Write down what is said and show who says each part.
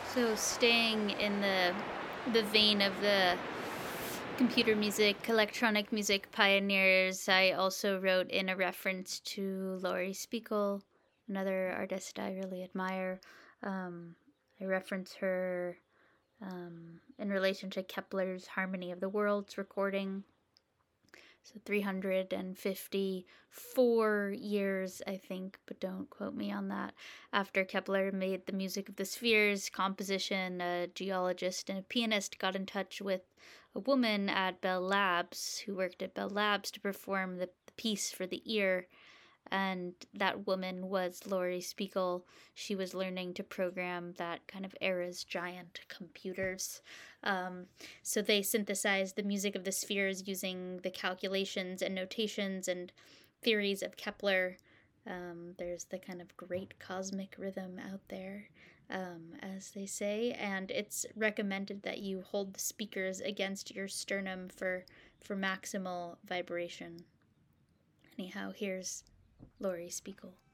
Speaker 1: So staying in the vein of the computer music, electronic music pioneers, I also wrote in a reference to Laurie Spiegel, another artist I really admire. Um, I reference her in relation to Kepler's Harmony of the Worlds recording. So 354 years, I think, but don't quote me on that. After Kepler made the music of the spheres composition, a geologist and a pianist got in touch with a woman at Bell Labs who worked at Bell Labs to perform the piece for the ear, and that woman was Laurie Spiegel. She was learning to program that kind of era's giant computers. Um, so they synthesized the music of the spheres using the calculations and notations and theories of Kepler. There's the kind of great cosmic rhythm out there, as they say, and it's recommended that you hold the speakers against your sternum for maximal vibration. Anyhow, here's Laurie Spiegel.